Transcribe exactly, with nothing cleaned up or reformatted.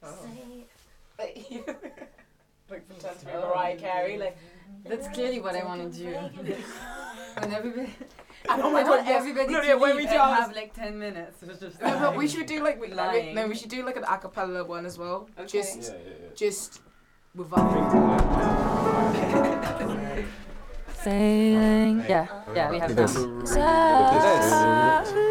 Like pretend to be Mariah Carey, like That's clearly what I want to do. When everybody, and oh my I god, want yes. everybody no, to yeah, when leave we and just have like ten minutes. It was just no, but we should do like we, Lying. no, we should do like an acapella one as well. Okay. Just, Yeah, yeah, yeah. just without. Sailing. Yeah, yeah, we have This. that.